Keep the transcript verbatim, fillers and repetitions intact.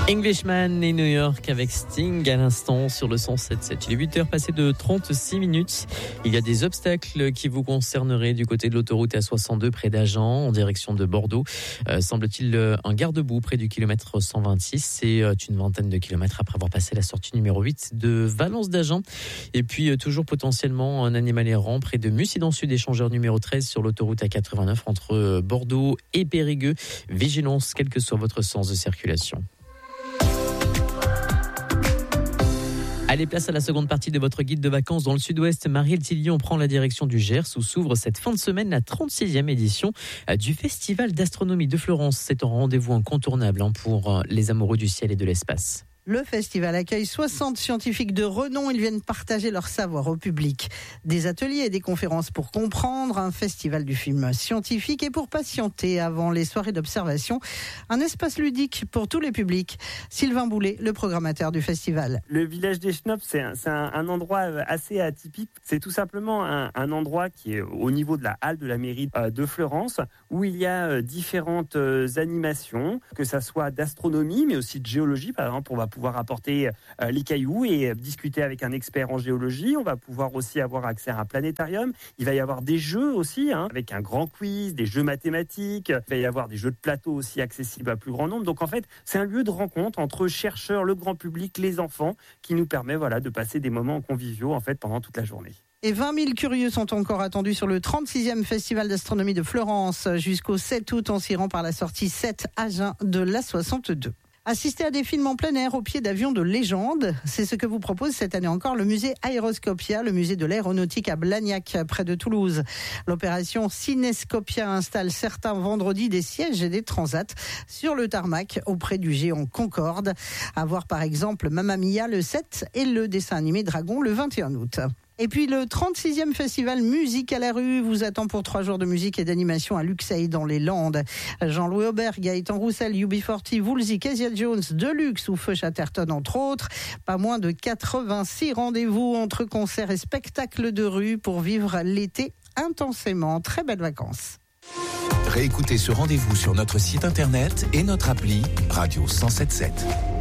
Englishman et New York avec Sting à l'instant sur le cent sept sept. Il est huit heures passées de trente-six minutes. Il y a des obstacles qui vous concerneraient du côté de l'autoroute A soixante-deux près d'Agen en direction de Bordeaux. Euh, semble-t-il un garde-boue près du kilomètre cent vingt-six. C'est une vingtaine de kilomètres après avoir passé la sortie numéro huit de Valence d'Agen. Et puis toujours potentiellement un animal errant près de Mussy dans le Sud, échangeur numéro treize sur l'autoroute A quatre-vingt-neuf entre Bordeaux et Périgueux. Vigilance quel que soit votre sens de circulation. Allez, place à la seconde partie de votre guide de vacances dans le sud-ouest. Marielle Tillion prend la direction du Gers où s'ouvre cette fin de semaine la trente-sixième édition du Festival d'astronomie de Florence. C'est un rendez-vous incontournable pour les amoureux du ciel et de l'espace. Le festival accueille soixante scientifiques de renom. Ils viennent partager leur savoir au public. Des ateliers et des conférences pour comprendre, un festival du film scientifique et pour patienter avant les soirées d'observation. Un espace ludique pour tous les publics. Sylvain Boulet, le programmateur du festival. Le village des Schnopf, c'est un, c'est un, un endroit assez atypique. C'est tout simplement un, un endroit qui est au niveau de la halle de la mairie de Fleurance, où il y a différentes animations, que ça soit d'astronomie, mais aussi de géologie. Par exemple, on va pouvoir apporter euh, les cailloux et euh, discuter avec un expert en géologie. On va pouvoir aussi avoir accès à un planétarium. Il va y avoir des jeux aussi, hein, avec un grand quiz, des jeux mathématiques. Il va y avoir des jeux de plateau aussi accessibles à plus grand nombre. Donc en fait, c'est un lieu de rencontre entre chercheurs, le grand public, les enfants, qui nous permet voilà, de passer des moments conviviaux en fait, pendant toute la journée. Et vingt mille curieux sont encore attendus sur le trente-sixième Festival d'astronomie de Florence jusqu'au sept août en s'y rend par la sortie sept Agen de l'A soixante-deux. Assister à des films en plein air au pied d'avions de légende, c'est ce que vous propose cette année encore le musée Aéroscopia, le musée de l'aéronautique à Blagnac, près de Toulouse. L'opération Cinescopia installe certains vendredis des sièges et des transats sur le tarmac auprès du géant Concorde. À voir par exemple Mamma Mia le sept et le dessin animé Dragon le vingt et un août. Et puis le trente-sixième festival Musique à la rue vous attend pour trois jours de musique et d'animation à Luxeuil dans les Landes. Jean-Louis Aubert, Gaëtan Roussel, U B quarante, Woolsey, Kezia Jones, Deluxe ou Feu Chatterton entre autres. Pas moins de quatre-vingt-six rendez-vous entre concerts et spectacles de rue pour vivre l'été intensément. Très belles vacances. Réécoutez ce rendez-vous sur notre site internet et notre appli Radio cent sept sept.